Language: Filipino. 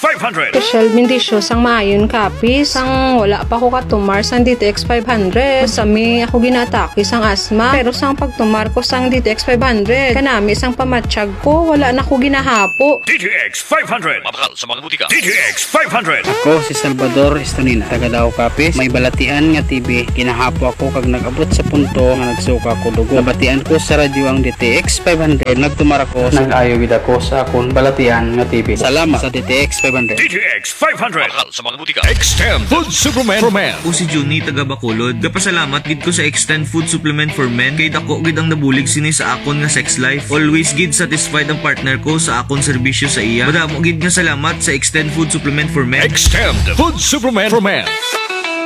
500. Special bendisyo sang maayon kapis sang wala pa ko katumar sang DTX 500. Masami ako ginataki sang asma pero sang pagtumar ko sang DTX 500 kanami sang pamatsyag ko wala na ko ginahapo. DTX 500. Mabakal sa mga butika. DTX 500. Ako si Salvador Estonina, taga Davao Kapis. May balatian nga TV, kinahapo ako kag nag-abot sa punto nga nagsuka ko dugo. Nabatian ko sa radyo ang DTX 500, nagtumar ako, nag-ayo gid ako sa akong balatian nga TV. Salamat sa DTX 500. DTX 500. Mabakal sa mga butika. Extend Food Supplement for Men. Ako si Juni taga Bacolod. Kapasalamat gid ko sa Extend Food Supplement for Men kay dako gid ang nabulig sini sa akon nga sex life. Always gid satisfied ang partner ko sa akon serbisyo sa iya. Madamo gid nga salamat sa Extend Food Supplement for Men. Extend Food Supplement for Men.